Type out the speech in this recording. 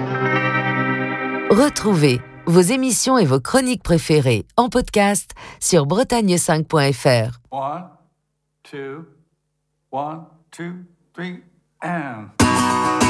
Retrouvez vos émissions et vos chroniques préférées en podcast sur bretagne5.fr. 1, 2, 1, 2, 3, and...